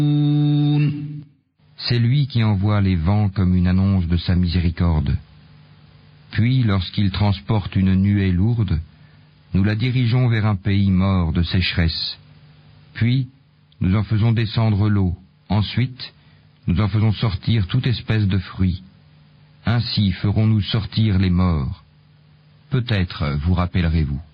C'est lui qui envoie les vents comme une annonce de sa miséricorde. Puis, lorsqu'il transporte une nuée lourde, nous la dirigeons vers un pays mort de sécheresse. Puis, nous en faisons descendre l'eau. Ensuite, nous en faisons sortir toute espèce de fruits. Ainsi ferons-nous sortir les morts. Peut-être vous rappellerez-vous.